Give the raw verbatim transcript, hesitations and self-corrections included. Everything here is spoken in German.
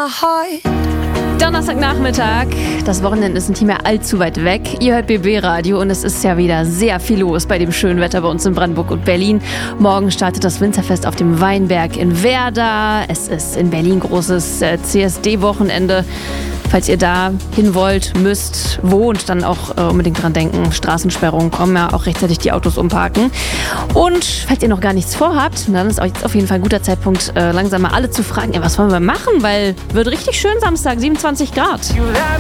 Donnerstagnachmittag, das Wochenende ist nicht mehr allzu weit weg. Ihr hört B B Radio und es ist ja wieder sehr viel los bei dem schönen Wetter bei uns in Brandenburg und Berlin. Morgen startet das Winzerfest auf dem Weinberg in Werder. Es ist in Berlin großes äh, C S D-Wochenende. Falls ihr da hin wollt, müsst, wohnt, dann auch äh, unbedingt dran denken, Straßensperrungen kommen, ja auch rechtzeitig die Autos umparken. Und falls ihr noch gar nichts vorhabt, dann ist auch jetzt auf jeden Fall ein guter Zeitpunkt, äh, langsam mal alle zu fragen, ey, was wollen wir machen, weil wird richtig schön Samstag, siebenundzwanzig Grad. You let